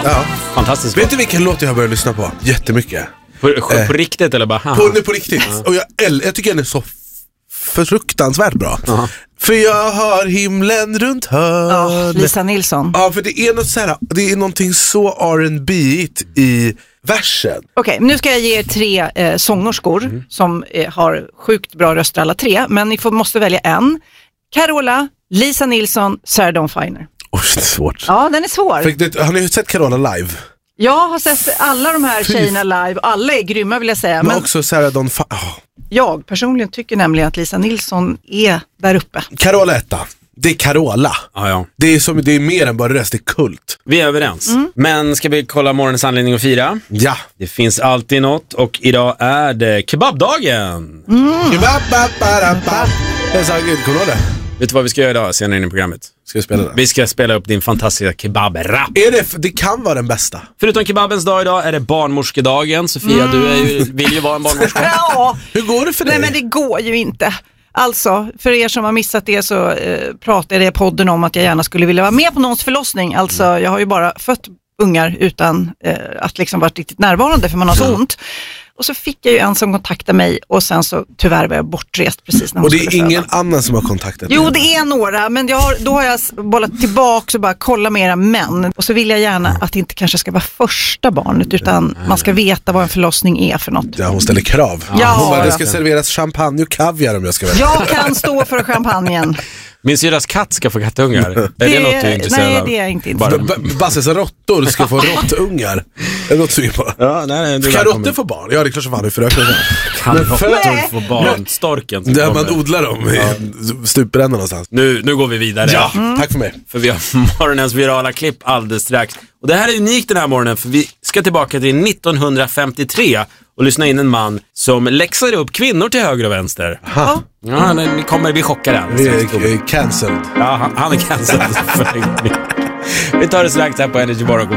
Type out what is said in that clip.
Ja. Fantastiskt. Vet du vilken låt jag har börjat lyssna på? Jättemycket. På riktigt eller bara På riktigt. Och jag tycker den är så fruktansvärt bra. För jag har himlen runt hörnet. Lisa Nilsson. Ja, för det är något så här, det är någonting så R&B-igt i versen. Okej, nu ska jag ge er 3 sångerskor som har sjukt bra röster alla 3. Men ni måste välja en. Carola, Lisa Nilsson, Sarah Dawn Finer. Det är svårt. Ja, den är svår. Har ni sett Carola live? Jag har sett alla de här tjejerna live. Alla är grymma vill jag säga. Men också Sarah Dawn Jag personligen tycker nämligen att Lisa Nilsson är där uppe. Carola etta. Det är Carola. Ja. Det är mer än bara röst, det är kult. Vi är överens. Men ska vi kolla morgonens anledning att fira? Ja. Det finns alltid något och idag är det kebabdagen. Kebab. Jag sa, gud, kommer du ihåg det? Vet du vad vi ska göra idag senare in i programmet? Ska vi spela det? Vi ska spela upp din fantastiska kebabrap. Det kan vara den bästa. Förutom kebabens dag idag är det barnmorskedagen. Sofia, du vill ju vara en barnmorska. Ja. Hur går det för dig? Nej, men det går ju inte. Alltså, för er som har missat det så pratade jag i podden om att jag gärna skulle vilja vara med på någons förlossning. Alltså, jag har ju bara fött ungar utan att liksom varit riktigt närvarande för man har så ont. Och så fick jag ju en som kontaktade mig och sen så tyvärr var jag bortrest precis när hon och det skulle är ingen föda. annan som har kontaktat Jo, det är några, men då har jag bollat tillbaka och bara kolla med era män. Och så vill jag gärna att det inte kanske ska vara första barnet utan man ska veta vad en förlossning är för något. Ja, hon ställer krav. Ja. Hon bara, det ska serveras champagne och kaviar om jag ska välja. Jag kan stå för champagnen. Min syrras katt ska få kattungar. Är det något du är intresserad nej, av? det är jag inte intresserad av. Basses råttor ska få råttungar. Det låter vi på. Ja, nej, Kan råttor få barn? Ja, det är klart som fan. Kan Men råttor få barn? Storken som Där kommer. man odlar dem i stuprännan någonstans. Nu går vi vidare. Ja, tack för mig. För vi har morgonens virala klipp alldeles strax. Och det här är unikt den här morgonen för vi ska tillbaka till 1953 och lyssna in en man som läxade upp kvinnor till höger och vänster. Aha. Ja, ni kommer bli chockade. Vi är cancelled. Ja, han är cancelled. Vi tar det strax här på Energy Morgon.